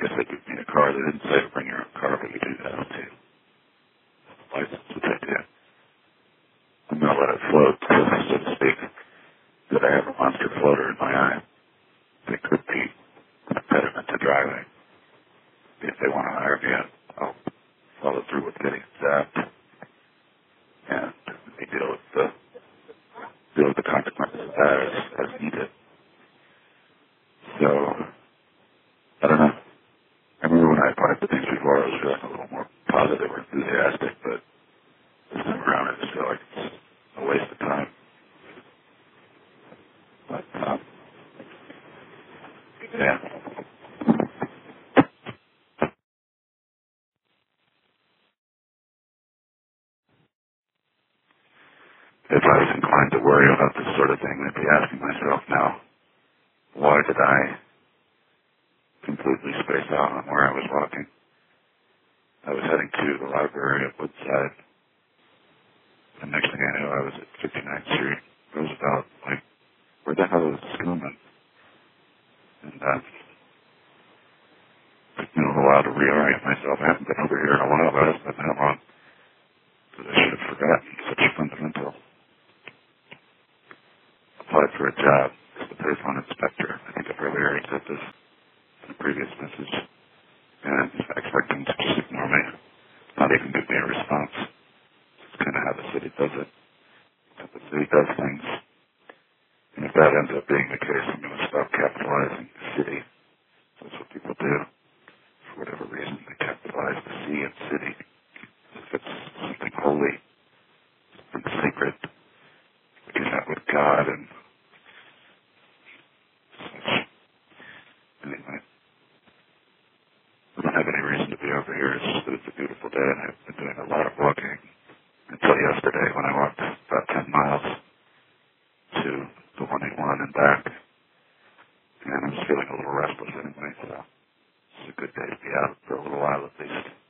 guess they gave me a car. They didn't say bring your own car, but you do that too. License, which I did. I'm going to let it float, so to speak, that I have a monster floater in my eye. It could be an impediment to driving. If they want to hire me, I'll follow through with getting zapped and we deal with the consequences of that as needed. So, I don't know. I remember when I applied for things before, I was feeling a little more positive or enthusiastic, but this time around I just feel like it's a waste of time. But, yeah. If I was inclined to worry about this sort of thing, I'd be asking myself now, why did I completely space out on where I was walking? I was heading to the library at Woodside, and next thing I knew, I was at 59th Street, Roosevelt, like, where the hell is Schoolman? And took me a little while to reorient myself. I haven't been over here in a while, but it hasn't been that long, because I should have forgotten such a fundamental. Applied for a job as the Payphone inspector. I think I've earlier said this in a previous message, and I expect them to just ignore me, not even give me a response. It's kind of how the city does it. How the city does things. And if that ends up being the case, I'm going to stop capitalizing the city. That's what people do. For whatever reason, they capitalize the C in city. If it's something holy, something sacred, like you have with God and such. Anyway, I don't have any reason to be over here. It's just that it's a beautiful day, and I've been doing a lot of walking until yesterday when I walked about 10 miles to the 181 and back. And I was feeling a little restless anyway, so it's a good day to be out for a little while at least.